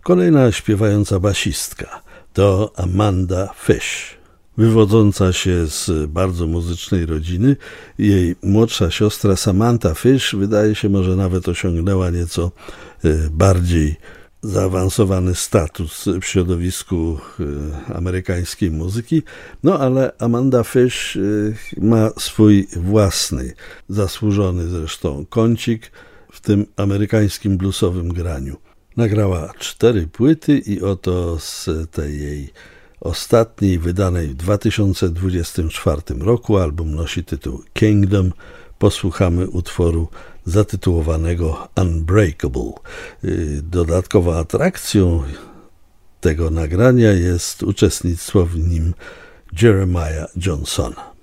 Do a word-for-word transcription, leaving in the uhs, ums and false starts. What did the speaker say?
Kolejna śpiewająca basistka to Amanda Fish. Wywodząca się z bardzo muzycznej rodziny, jej młodsza siostra Samantha Fish wydaje się może nawet osiągnęła nieco bardziej zaawansowany status w środowisku amerykańskiej muzyki, no ale Amanda Fish ma swój własny, zasłużony zresztą kącik w tym amerykańskim bluesowym graniu. Nagrała cztery płyty i oto z tej jej ostatniej, wydanej w dwa tysiące dwudziestym czwartym roku, album nosi tytuł Kingdom, posłuchamy utworu zatytułowanego Unbreakable. Dodatkową atrakcją tego nagrania jest uczestnictwo w nim Jeremiah Johnsona.